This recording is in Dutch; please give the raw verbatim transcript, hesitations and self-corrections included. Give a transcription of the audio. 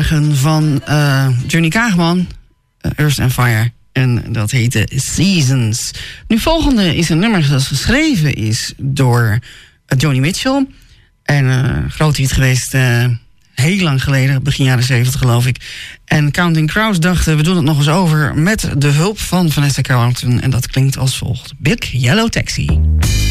uitdragen van uh, Johnny Kaagman, uh, Earth and Fire. En dat heette Seasons. Nu, volgende is een nummer dat geschreven is door uh, Joni Mitchell. En uh, groot hit geweest uh, heel lang geleden, begin jaren zeventig geloof ik. En Counting Crows dachten, we doen het nog eens over met de hulp van Vanessa Carlton. En dat klinkt als volgt. Big Yellow Taxi.